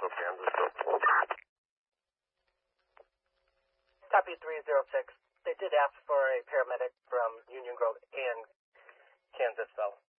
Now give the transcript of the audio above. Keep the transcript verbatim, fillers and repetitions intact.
also Kansas. Copy three zero six. They did ask for a paramedic from Union Grove and Kansas, though.